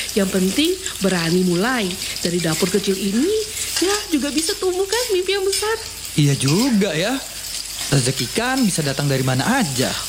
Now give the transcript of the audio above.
Yang penting berani mulai. Dari dapur kecil ini, ya juga bisa tumbuh kan mimpi yang besar. Iya juga ya. Rezeki kan bisa datang dari mana aja.